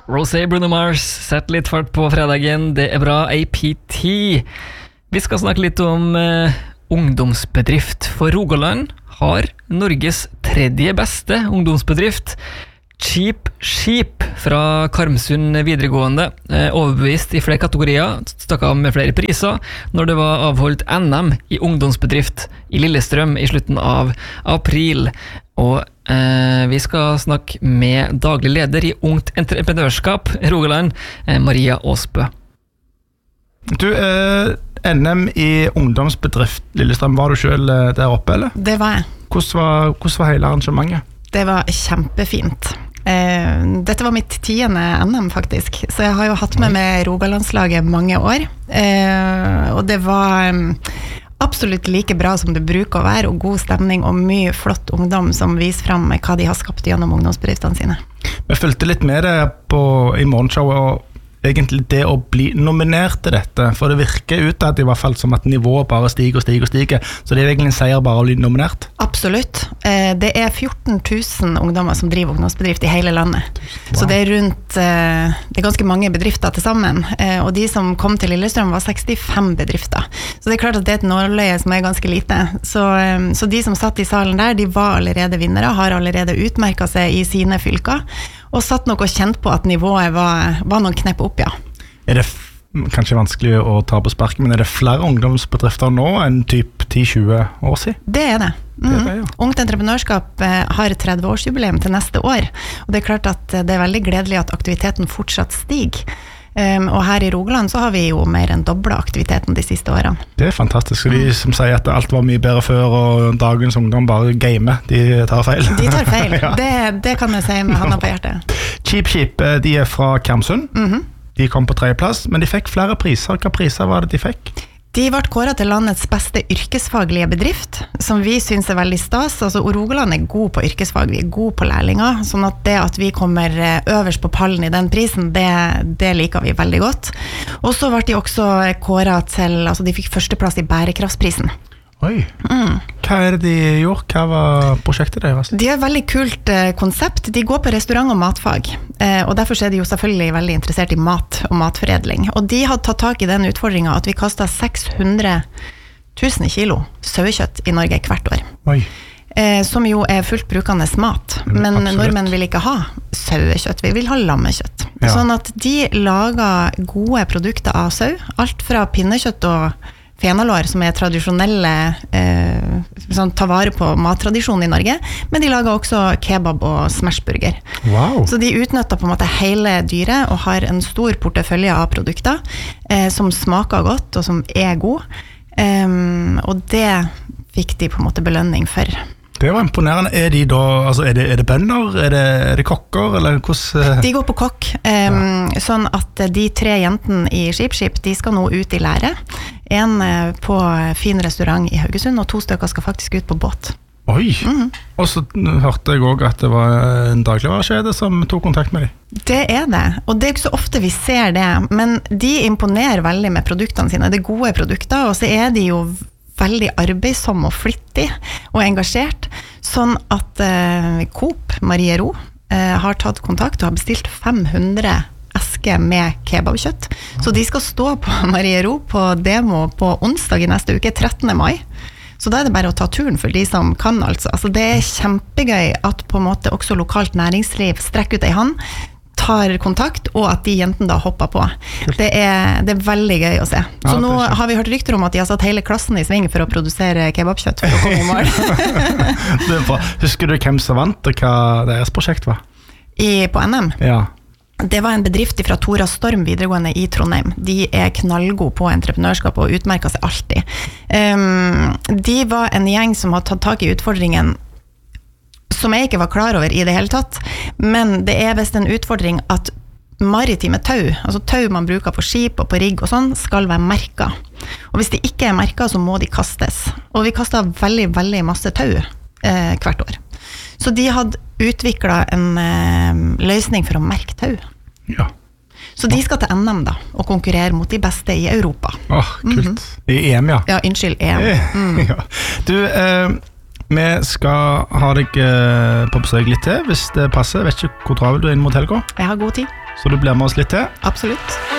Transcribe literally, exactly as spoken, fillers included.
Rosé, Bruno Mars, sett litt fart på fredagen, det er bra, A P T. Vi skal snakke litt om eh, ungdomsbedrift, for Rogaland har Norges tredje beste ungdomsbedrift. Cheap Sheep fra Karmsund videregående, eh, overbevist i flere kategorier, stakk av med flere priser, når det var avholdt N M i ungdomsbedrift i Lillestrøm i slutten av april. Og eh, vi skal snakke med daglig leder i Ungt Entreprenørskap Rogaland, eh, Maria Aasbø. Du, eh, N M i ungdomsbedrift Lillestrøm, var du selv eh, der oppe, eller? Det var jeg. Hvordan var, hvordan var hele arrangementet? Det var kjempefint. Eh, dette var mitt tiende N M faktisk, så jeg har jo hatt med med Rogalandslaget mange år. Eh, og det var um, absolutt like bra som det bruker å være, og god stemning og mye flott ungdom som viser frem hva de har skapt gjennom ungdomsbedriftene sine. Vi fulgte litt med det på, i morgenshowet, og egentlig det å bli nominert til dette, for det virker ut at i hvert fall som at nivået bare stiger og stiger og stiger, så det er egentlig en seier bare å bli nominert. Absolutt. Eh, det er fjorten tusen ungdommer som driver ungdomsbedrift i hele landet. Wow. Så det er rundt, eh, det er ganske mange bedrifter til sammen, eh, og de som kom til Lillestrøm var sekstifem bedrifter. Så det er klart at det er et nåløye som er ganske lite. Så, eh, så de som satt i salen der, de var allerede vinnere, har allerede utmerket seg i sine fylker, og satt nok og kjent på at nivået var, var noen knepp opp, ja. Er det f- kanskje vanskelig å ta på sparken, men er det flere ungdomsbedrifter nå enn typ ti til tjue år siden? Det er det. Mm. det, er det ja. Ungt Entreprenørskap eh, har tretti-årsjubileum til neste år, og det er klart at det er veldig gledelig at aktiviteten fortsatt stiger. Um, og her i Rogaland så har vi jo mer enn doblet aktiviteten de siste årene. Det er fantastisk, så de som sier at alt var mye bedre før og dagens ungdom bare gamer, de tar feil. De tar feil, ja. det, det kan jeg si med handa på hjertet. Cheap Sheep, de er fra Karmsund, Mm-hmm. de kom på tredje plass, men de fikk flere priser. Hva priser var det de fikk? De ble kåret til landets beste yrkesfaglige bedrift, som vi synes er veldig stas. Altså, Rogaland er god på yrkesfag, vi er god på lærlinger, sånn at det at vi kommer øverst på pallen i den prisen, det, det liker vi veldig godt. Og så ble de også kåret til, altså de fikk førsteplass i bærekraftsprisen. Oi, Mm. hva er det de gjorde? Hva var prosjektet deres? De har et veldig kult eh, konsept. De går på restaurant- og matfag, eh, og derfor er de jo selvfølgelig veldig interessert i mat og matforedling. Og de har tatt tak i den utfordringen at vi kastet seks hundre tusen kilo sauekjøtt i Norge hvert år. Oi. Eh, som jo er fullt brukende mat, Mm, men absolutt. nordmenn vil ikke ha sauekjøtt, vi vil ha lammekjøtt. Ja. Sånn at de lager gode produkter av sau, alt fra pinnekjøtt og fenalår, som er tradisjonelle, eh, sånn, ta vare på mattradisjonen i Norge, men de lager også kebab og smashburger. Wow. Så de utnytter på en måte hele dyret og har en stor portefølje av produkter eh, som smaker godt og som er god. Um, og det fikk de på en måte belønning for. Det var imponerende. Er de da, altså er det, er det bønder, er det, er det kokker, eller hvordan? De går på kokk, um, sånn at de tre jentene i Cheap Sheep, de skal nå ut i lære. En uh, på fin restaurant i Haugesund, og to stykker skal faktisk ut på båt. Oi, Mhm. og så hørte jeg også at det var en dagligvarekjede som tok kontakt med dem. Det er det, og det er ikke så ofte vi ser det, men de imponerer veldig med produktene sine. Det er gode produkter, og så er de jo veldig arbeidsom og flittig og engasjert, sånn at eh, Coop, Marie Ro, eh, har tatt kontakt og har bestilt fem hundre esker med kebabkjøtt. Så de skal stå på Marie Ro på demo på onsdag i neste uke, trettende mai. Så da er det bare å ta turen for de som kan, altså. Altså det er kjempegøy at på en måte også lokalt næringsliv strekker ut ei hånd, tar kontakt, og at de jentene da hopper på. Det er, det er veldig gøy å se. Så Ja, nå det er har vi hørt rykter om at de har satt hele klassen i sving for å produsere kebabkjøtt for å komme i mål. Det er bra. Husker du hvem som vant, og hva deres prosjekt var? I, på N M. Ja. Det var en bedrift fra Tora Storm videregående i Trondheim. De er knallgode på entreprenørskap og utmerker seg alltid. Um, de var en gjeng som har tatt tak i utfordringen som jeg ikke var klar over i det hele tatt, men det er vist en utfordring at maritime tau, altså tau man bruker på skip og på rigg og sånn, skal være merket. Og hvis de ikke er merket, så må de kastes. Og vi kastet veldig, veldig masse tau eh, hvert år. Så de hadde utviklet en eh, løsning for å merke tau. Ja. Så de skal til N M da, og konkurrere mot de beste i Europa. Åh, kult. Mhm. I E M, ja. Ja, unnskyld, E M. Mm. Ja. Du, eh, vi skal ha deg eh, på besøk litt til, hvis det passer. Jeg vet ikke hvor travel du er inn mot helga. Jeg har god tid. Så du blir med oss litt til? Absolutt.